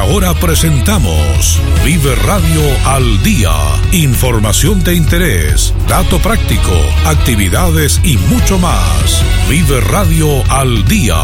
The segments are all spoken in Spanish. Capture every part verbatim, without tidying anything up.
ahora presentamos Vive Radio al Día. Información de interés, dato práctico, actividades y mucho más. Vive Radio al Día.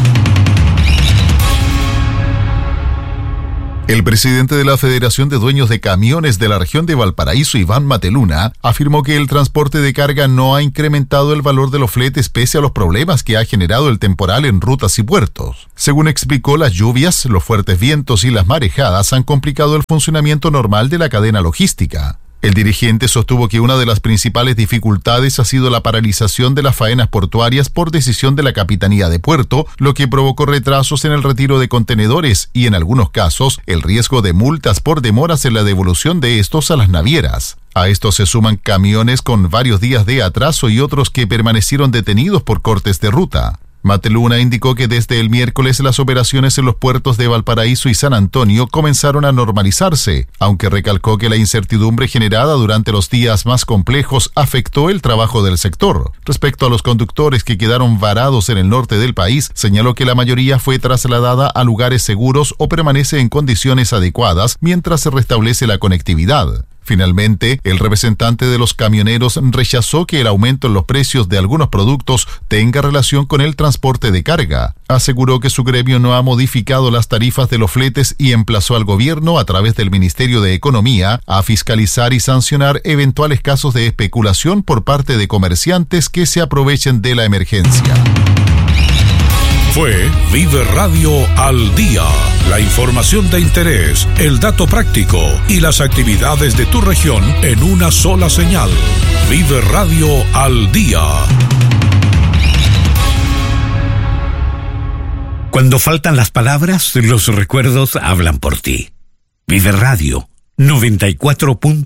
El presidente de la Federación de Dueños de Camiones de la región de Valparaíso, Iván Mateluna, afirmó que el transporte de carga no ha incrementado el valor de los fletes pese a los problemas que ha generado el temporal en rutas y puertos. Según explicó, las lluvias, los fuertes vientos y las marejadas han complicado el funcionamiento normal de la cadena logística. El dirigente sostuvo que una de las principales dificultades ha sido la paralización de las faenas portuarias por decisión de la Capitanía de Puerto, lo que provocó retrasos en el retiro de contenedores y, en algunos casos, el riesgo de multas por demoras en la devolución de estos a las navieras. A esto se suman camiones con varios días de atraso y otros que permanecieron detenidos por cortes de ruta. Mateluna indicó que desde el miércoles las operaciones en los puertos de Valparaíso y San Antonio comenzaron a normalizarse, aunque recalcó que la incertidumbre generada durante los días más complejos afectó el trabajo del sector. Respecto a los conductores que quedaron varados en el norte del país, señaló que la mayoría fue trasladada a lugares seguros o permanece en condiciones adecuadas mientras se restablece la conectividad. Finalmente, el representante de los camioneros rechazó que el aumento en los precios de algunos productos tenga relación con el transporte de carga. Aseguró que su gremio no ha modificado las tarifas de los fletes y emplazó al gobierno, a través del Ministerio de Economía, a fiscalizar y sancionar eventuales casos de especulación por parte de comerciantes que se aprovechen de la emergencia. Fue Vive Radio al Día. La información de interés, el dato práctico y las actividades de tu región en una sola señal. Vive Radio al Día. Cuando faltan las palabras, los recuerdos hablan por ti. Vive Radio noventa y cuatro punto